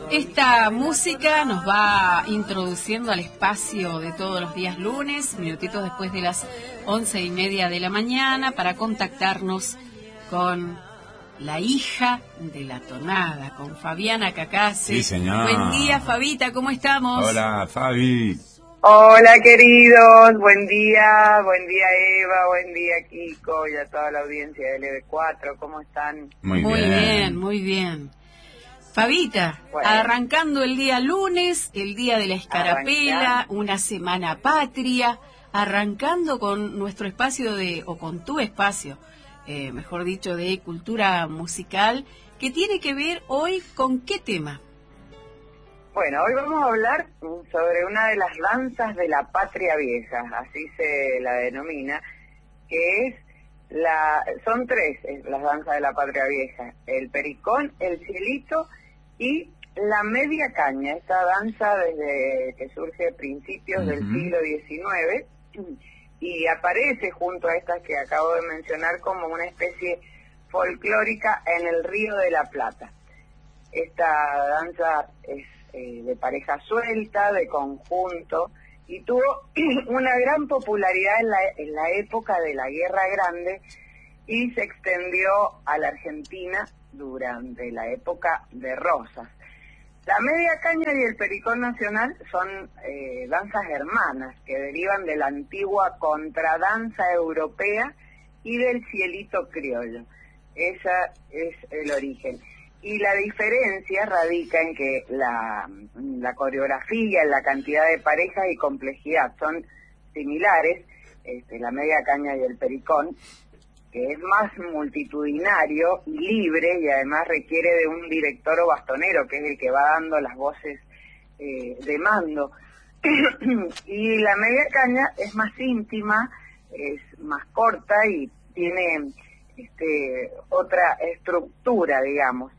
Esta música nos va introduciendo al espacio de todos los días lunes, minutitos después de las 11:30 de la mañana, para contactarnos con la hija de la tonada, con Fabiana Cacase. Sí, señor. Buen día, Fabita, ¿cómo estamos? Hola, Fabi. Hola, queridos, buen día Eva, buen día Kiko y a toda la audiencia del EB4, ¿cómo están? Muy bien. Muy bien. Fabita, Bueno. arrancando el día lunes, el día de la escarapela, una semana patria, arrancando con nuestro espacio con tu espacio, mejor dicho, de cultura musical, que tiene que ver hoy con qué tema. Bueno, hoy vamos a hablar sobre una de las danzas de la patria vieja, así se la denomina, que es son tres las danzas de la patria vieja: el pericón, el cielito y la media caña. Esta danza desde que surge a principios del siglo XIX y aparece junto a estas que acabo de mencionar como una especie folclórica en el Río de la Plata. Esta danza es de pareja suelta, de conjunto, y tuvo una gran popularidad en la época de la Guerra Grande y se extendió a la Argentina durante la época de Rosas. La media caña y el pericón nacional son danzas hermanas que derivan de la antigua contradanza europea y del cielito criollo. Esa es el origen. Y la diferencia radica en que la coreografía, la cantidad de parejas y complejidad son similares, la media caña y el pericón, que es más multitudinario y libre, y además requiere de un director o bastonero, que es el que va dando las voces de mando. Y la media caña es más íntima, es más corta y tiene otra estructura, digamos.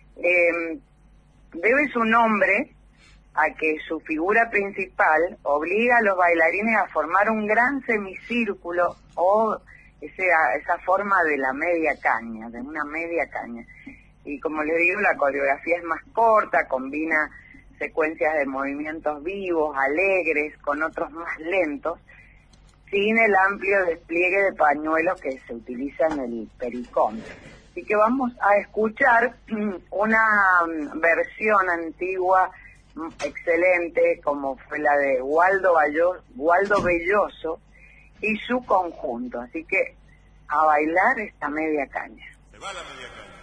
Debe su nombre a que su figura principal obliga a los bailarines a formar un gran semicírculo o esa forma de la media caña, de una media caña. Y como les digo, la coreografía es más corta, combina secuencias de movimientos vivos, alegres, con otros más lentos, sin el amplio despliegue de pañuelos que se utiliza en el pericón. Así que vamos a escuchar una versión antigua excelente, como fue la de Waldo Belloso y su conjunto. Así que a bailar esta media caña. Se va la media caña.